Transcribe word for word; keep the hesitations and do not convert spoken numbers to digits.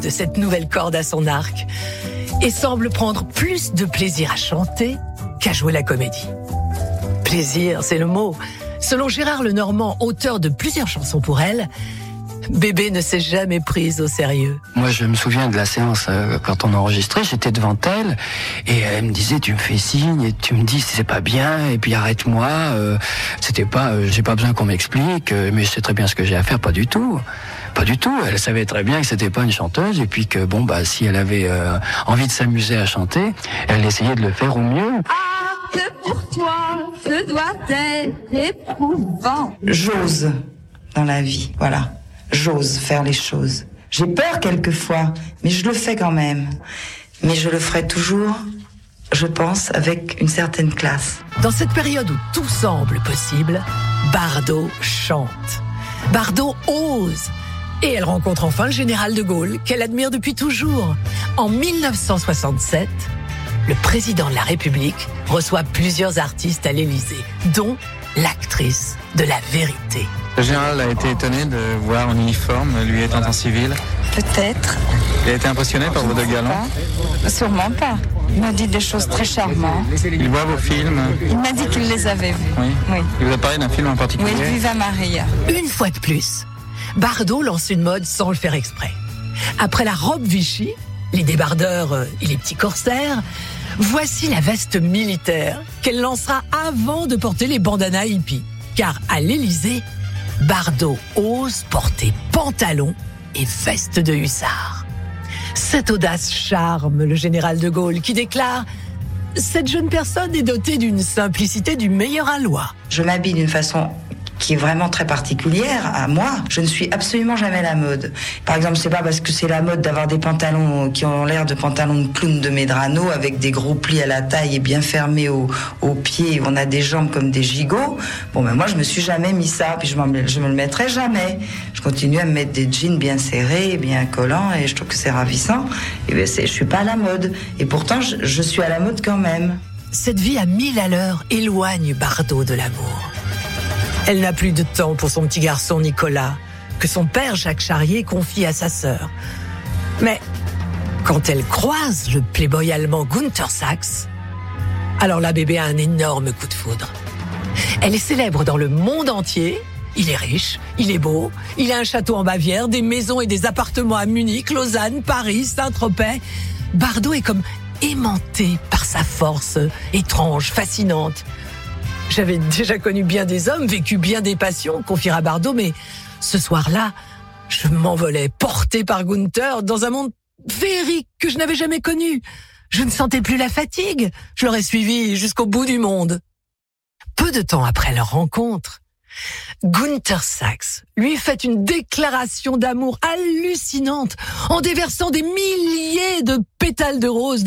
de cette nouvelle corde à son arc et semble prendre plus de plaisir à chanter qu'à jouer la comédie. Plaisir, c'est le mot. Selon Gérard Lenormand, auteur de plusieurs chansons pour elle, Bébé ne s'est jamais prise au sérieux. Moi, je me souviens de la séance euh, quand on enregistrait, j'étais devant elle et elle me disait tu me fais signe et tu me dis c'est pas bien et puis arrête-moi. Euh, c'était pas, euh, j'ai pas besoin qu'on m'explique, euh, mais je sais très bien ce que j'ai à faire. Pas du tout, pas du tout. Elle savait très bien que c'était pas une chanteuse et puis que bon bah si elle avait euh, envie de s'amuser à chanter, elle essayait de le faire au mieux. Ah, que pour toi, ce doit être éprouvant. J'ose dans la vie, voilà. J'ose faire les choses. J'ai peur quelquefois, mais je le fais quand même. Mais je le ferai toujours, je pense, avec une certaine classe. Dans cette période où tout semble possible, Bardot chante. Bardot ose. Et elle rencontre enfin le général de Gaulle, qu'elle admire depuis toujours. En dix-neuf cent soixante-sept, le président de la République reçoit plusieurs artistes à l'Élysée, dont l'actrice de La Vérité. Le général a été étonné de voir en uniforme, lui étant en civil. Peut-être. Il a été impressionné par vos deux galants? Pas. Sûrement pas. Il m'a dit des choses très charmantes. Il voit vos films? Il m'a dit qu'il les avait vus. Oui. Oui. Il vous a parlé d'un film en particulier? Oui, Viva Maria. Une fois de plus, Bardot lance une mode sans le faire exprès. Après la robe Vichy, les débardeurs et les petits corsaires, voici la veste militaire qu'elle lancera avant de porter les bandanas hippies. Car à l'Élysée, Bardot ose porter pantalon et veste de hussard. Cette audace charme le général de Gaulle qui déclare « Cette jeune personne est dotée d'une simplicité du meilleur aloi. » Je m'habille d'une façon qui est vraiment très particulière à moi. Je ne suis absolument jamais à la mode. Par exemple, c'est pas parce que c'est la mode d'avoir des pantalons qui ont l'air de pantalons de clown de Medrano avec des gros plis à la taille et bien fermés aux, aux pieds. On a des jambes comme des gigots. Bon, ben moi, je me suis jamais mis ça, puis je, m'en, je me le mettrai jamais. Je continue à me mettre des jeans bien serrés, bien collants, et je trouve que c'est ravissant. Et ben, c'est, je suis pas à la mode. Et pourtant, je, je suis à la mode quand même. Cette vie à mille à l'heure éloigne Bardot de l'amour. Elle n'a plus de temps pour son petit garçon Nicolas, que son père Jacques Charrier confie à sa sœur. Mais quand elle croise le playboy allemand Günther Sachs, alors la bébé a un énorme coup de foudre. Elle est célèbre dans le monde entier. Il est riche, il est beau, il a un château en Bavière, des maisons et des appartements à Munich, Lausanne, Paris, Saint-Tropez. Bardot est comme aimanté par sa force étrange, fascinante. J'avais déjà connu bien des hommes, vécu bien des passions, confiera Bardot, mais ce soir-là, je m'envolais, porté par Günther, dans un monde féerique que je n'avais jamais connu. Je ne sentais plus la fatigue, je l'aurais suivi jusqu'au bout du monde. Peu de temps après leur rencontre, Günther Sachs lui fait une déclaration d'amour hallucinante en déversant des milliers de pétales de roses